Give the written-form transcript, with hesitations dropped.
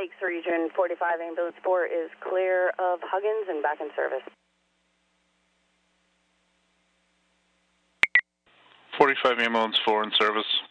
Lakes Region 45 Ambulance 4 is clear of Huggins and back in service. 45 Ambulance 4 in service.